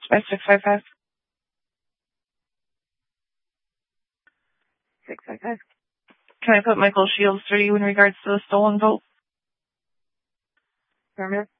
by 655. 655. Can I put Michael Shields through you in regards to the stolen vote? Affirmative.